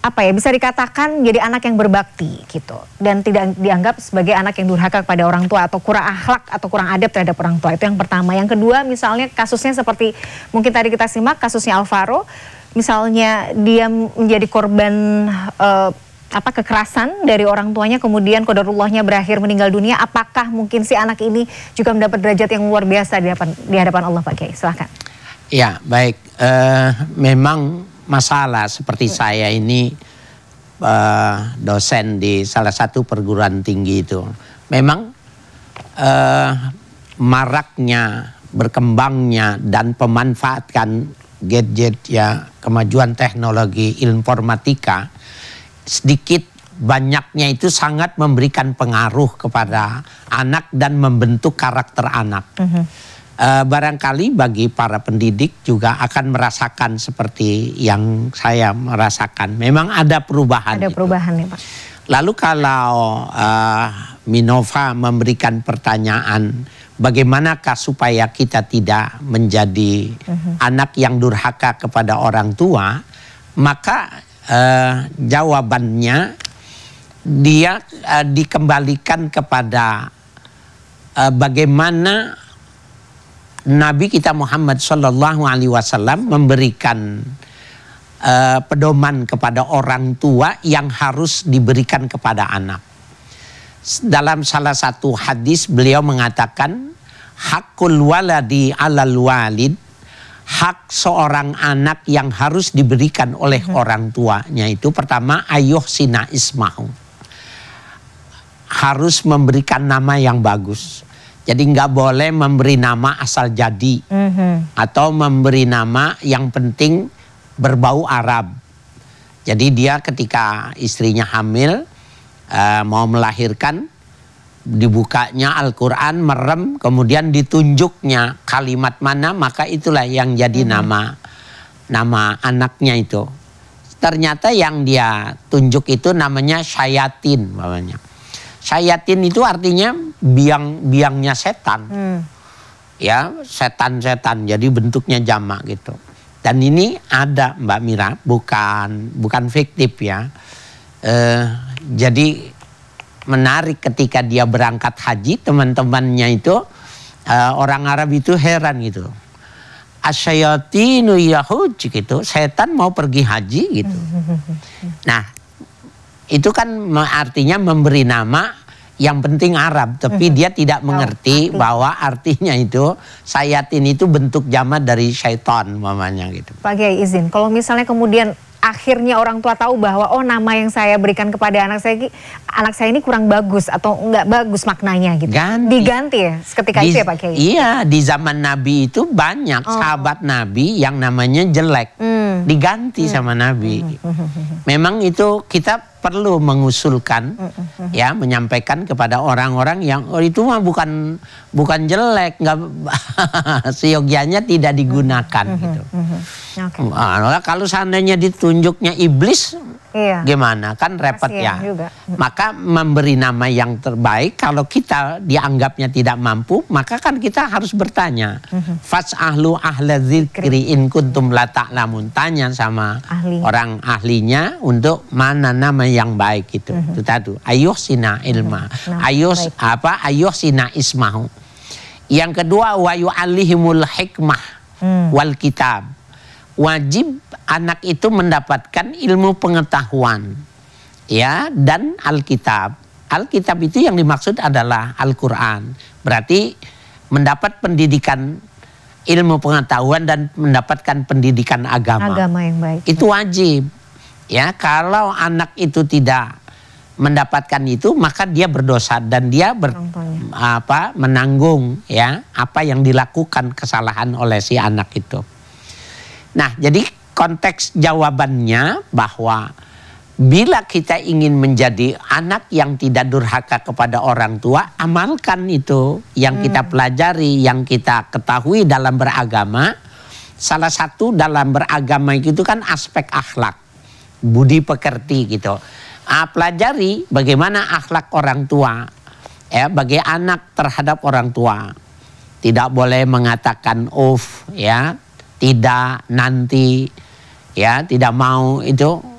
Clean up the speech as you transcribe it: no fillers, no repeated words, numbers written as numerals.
apa ya, bisa dikatakan jadi anak yang berbakti gitu, dan tidak dianggap sebagai anak yang durhaka kepada orang tua atau kurang akhlak atau kurang adab terhadap orang tua. Itu yang pertama. Yang kedua, misalnya kasusnya seperti mungkin tadi kita simak kasusnya Alvaro, misalnya dia menjadi korban kekerasan dari orang tuanya, kemudian qadarullahnya berakhir meninggal dunia. Apakah mungkin si anak ini juga mendapat derajat yang luar biasa di hadapan Allah, Pak Kiai? Silahkan. Ya, baik. Memang masalah seperti saya ini dosen di salah satu perguruan tinggi itu, memang maraknya, berkembangnya dan pemanfaatkan gadget ya, kemajuan teknologi informatika sedikit banyaknya itu sangat memberikan pengaruh kepada anak dan membentuk karakter anak. Barangkali bagi para pendidik juga akan merasakan seperti yang saya merasakan. Memang ada perubahan. Ada perubahan ya Pak. Lalu kalau Minova memberikan pertanyaan, bagaimanakah supaya kita tidak menjadi anak yang durhaka kepada orang tua, maka jawabannya dia dikembalikan kepada bagaimana Nabi kita Muhammad Sallallahu Alaihi Wasallam memberikan pedoman kepada orang tua yang harus diberikan kepada anak. Dalam salah satu hadis beliau mengatakan, hakul waladi alal walid, hak seorang anak yang harus diberikan oleh orang tuanya itu pertama ayuhsina ismahu, harus memberikan nama yang bagus. Jadi nggak boleh memberi nama asal jadi atau memberi nama yang penting berbau Arab. Jadi dia ketika istrinya hamil mau melahirkan, dibukanya Al-Quran merem, kemudian ditunjuknya kalimat mana, maka itulah yang jadi nama anaknya itu. Ternyata yang dia tunjuk itu namanya syayatin namanya. Syayatin itu artinya biangnya setan. Ya, setan-setan, jadi bentuknya jamak gitu. Dan ini ada Mbak Mira, bukan fiktif ya. Jadi menarik ketika dia berangkat haji, teman-temannya itu orang Arab itu heran gitu. Asyayatinu yahuj gitu, setan mau pergi haji gitu. Nah, itu kan artinya memberi nama yang penting Arab, tapi dia tidak mengerti bahwa artinya itu syayatin itu bentuk jamak dari syaitan mamanya gitu. Pak Kiai izin, kalau misalnya kemudian akhirnya orang tua tahu bahwa oh nama yang saya berikan kepada anak saya ini kurang bagus atau enggak bagus maknanya gitu. Diganti ya seketika itu ya Pak Kiai? Iya, di zaman Nabi itu banyak sahabat Nabi yang namanya jelek. Diganti sama Nabi. Memang itu kita perlu mengusulkan ya, menyampaikan kepada orang-orang yang oh itu mah bukan jelek, nggak seyogianya tidak digunakan gitu. Kalau seandainya ditunjuknya iblis, gimana kan repot ya. Maka memberi nama yang terbaik, kalau kita dianggapnya tidak mampu, maka kan kita harus bertanya. Fas'ahlu ahla dzikri in kuntum la ta'lamun, tanya sama orang ahlinya untuk mana nama yang baik itu. Itu tadi ayuhsina ilma, ayuhsina ismahu. Yang kedua wa yu'allihimul hikmah wal kitab. Wajib anak itu mendapatkan ilmu pengetahuan ya, dan Alkitab. Alkitab itu yang dimaksud adalah Al-Quran. Berarti mendapat pendidikan ilmu pengetahuan dan mendapatkan pendidikan agama. Agama yang baik. Itu wajib. Ya, kalau anak itu tidak mendapatkan itu, maka dia berdosa dan dia menanggung ya apa yang dilakukan kesalahan oleh si anak itu. Nah, jadi konteks jawabannya bahwa bila kita ingin menjadi anak yang tidak durhaka kepada orang tua, amalkan itu yang kita pelajari, yang kita ketahui dalam beragama. Salah satu dalam beragama itu kan aspek akhlak, budi pekerti gitu. Pelajari bagaimana akhlak orang tua ya, bagi anak terhadap orang tua. Tidak boleh mengatakan ya, tidak, nanti ya, tidak mau, itu